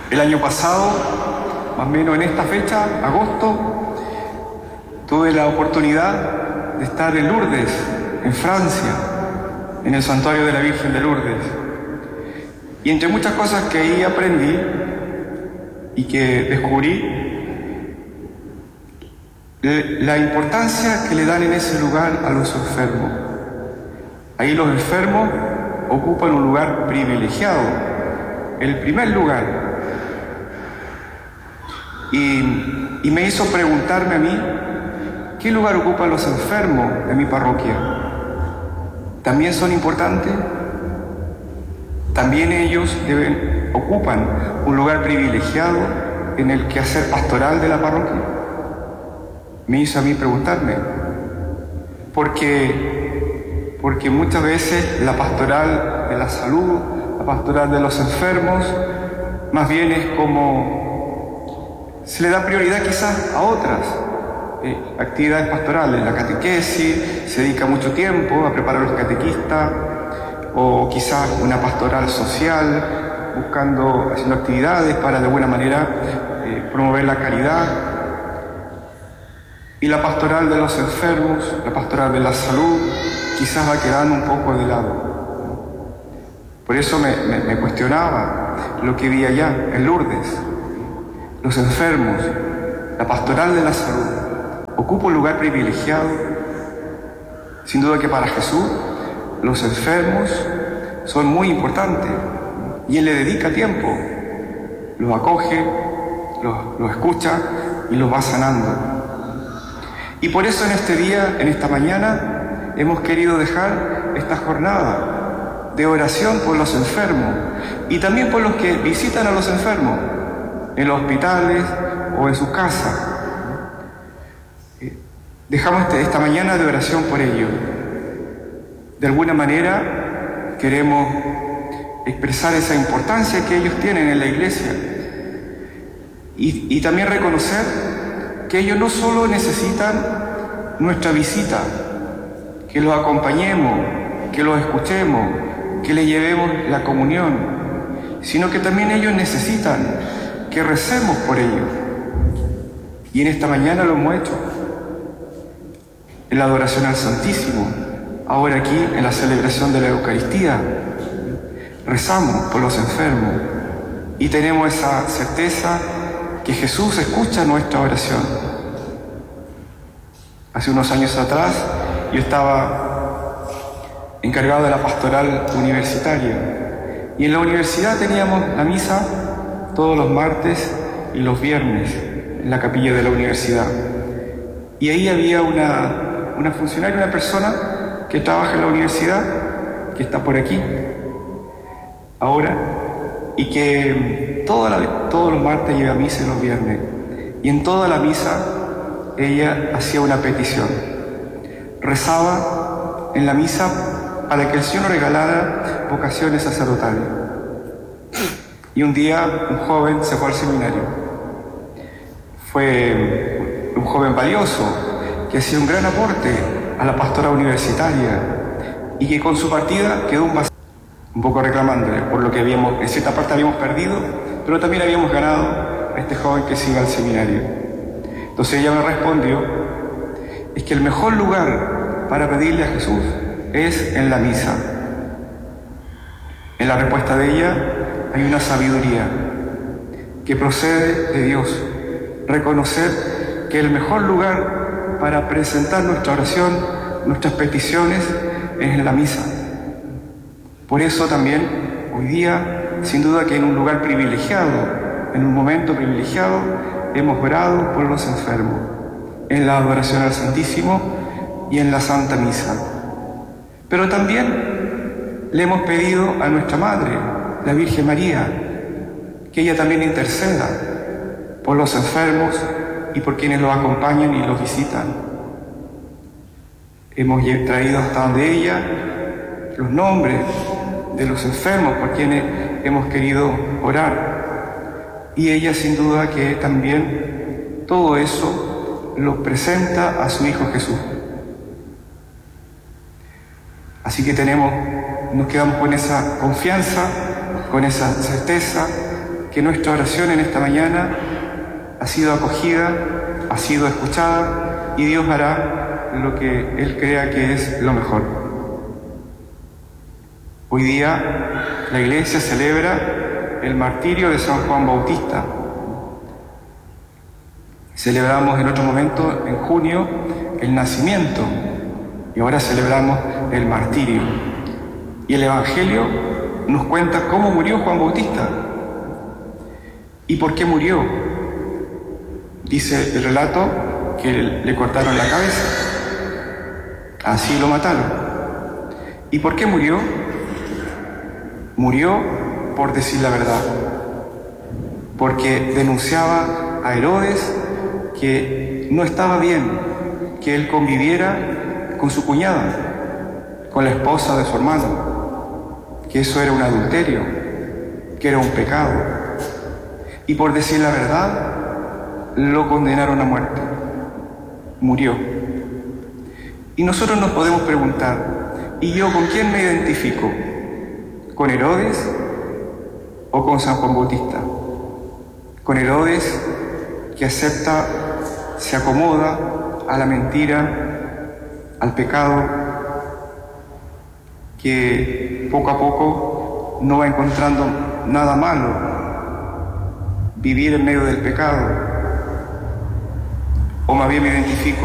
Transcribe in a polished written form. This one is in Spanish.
El año pasado, más o menos en esta fecha, agosto, tuve la oportunidad de estar en Lourdes, en Francia, en el santuario de la Virgen de Lourdes. Y entre muchas cosas que ahí aprendí y que descubrí, la importancia que le dan en ese lugar a los enfermos. Ahí los enfermos ocupan un lugar privilegiado, el primer lugar. Y me hizo preguntarme a mí, ¿qué lugar ocupan los enfermos de mi parroquia? ¿También son importantes? ¿También ellos ocupan un lugar privilegiado en el quehacer pastoral de la parroquia? Me hizo a mí preguntarme, porque muchas veces la pastoral de la salud, la pastoral de los enfermos, más bien es como se le da prioridad quizás a otras actividades pastorales, la catequesis, se dedica mucho tiempo a preparar a los catequistas, o quizás una pastoral social, haciendo actividades para de alguna manera promover la caridad. Y la pastoral de los enfermos, la pastoral de la salud, quizás va quedando un poco de lado. Por eso me cuestionaba lo que vi allá, en Lourdes. Los enfermos, la pastoral de la salud, ocupa un lugar privilegiado. Sin duda que para Jesús, los enfermos son muy importantes. Y Él le dedica tiempo, los acoge, los escucha y los va sanando. Y por eso en este día, en esta mañana, hemos querido dejar esta jornada de oración por los enfermos y también por los que visitan a los enfermos en los hospitales o en sus casas. Dejamos esta mañana de oración por ellos. De alguna manera queremos expresar esa importancia que ellos tienen en la iglesia y también reconocer que ellos no solo necesitan nuestra visita, que los acompañemos, que los escuchemos, que les llevemos la comunión, sino que también ellos necesitan que recemos por ellos. Y en esta mañana lo hemos hecho, en la adoración al Santísimo, ahora aquí en la celebración de la Eucaristía, rezamos por los enfermos y tenemos esa certeza que Jesús escucha nuestra oración. Hace unos años atrás yo estaba encargado de la pastoral universitaria y en la universidad teníamos la misa todos los martes y los viernes en la capilla de la universidad. Y ahí había una funcionaria, una persona que trabaja en la universidad, que está por aquí ahora, y que todos los martes iba a misa y los viernes. Y en toda la misa ella hacía una petición. Rezaba en la misa para que el Señor regalara vocaciones sacerdotales. Y un día un joven se fue al seminario. Fue un joven valioso que hacía un gran aporte a la pastora universitaria y que con su partida quedó un poco reclamándole por lo que en cierta parte habíamos perdido, pero también habíamos ganado a este joven que se iba al seminario. Entonces ella me respondió, es que el mejor lugar para pedirle a Jesús es en la misa. En la respuesta de ella hay una sabiduría que procede de Dios. Reconocer que el mejor lugar para presentar nuestra oración, nuestras peticiones, es en la misa. Por eso también hoy día, sin duda que en un lugar privilegiado, en un momento privilegiado, hemos orado por los enfermos, en la adoración al Santísimo y en la Santa Misa. Pero también le hemos pedido a nuestra Madre, la Virgen María, que ella también interceda por los enfermos y por quienes los acompañan y los visitan. Hemos traído hasta donde ella los nombres de los enfermos por quienes hemos querido orar. Y ella sin duda que también todo eso lo presenta a su Hijo Jesús. Así que nos quedamos con esa confianza, con esa certeza, que nuestra oración en esta mañana ha sido acogida, ha sido escuchada y Dios hará lo que Él crea que es lo mejor. Hoy día la Iglesia celebra el martirio de San Juan Bautista. Celebramos en otro momento, en junio, el nacimiento y ahora celebramos el martirio. Y el Evangelio nos cuenta cómo murió Juan Bautista y por qué murió. Dice el relato que le cortaron la cabeza, así lo mataron. ¿Y por qué murió? Murió por decir la verdad, porque denunciaba a Herodes que no estaba bien que él conviviera con su cuñada, con la esposa de su hermano, que eso era un adulterio, que era un pecado. Y por decir la verdad, lo condenaron a muerte. Murió. Y nosotros nos podemos preguntar, ¿y yo con quién me identifico? ¿Con Herodes o con San Juan Bautista? Con Herodes, que acepta, se acomoda a la mentira, al pecado, que poco a poco no va encontrando nada malo vivir en medio del pecado. O más bien me identifico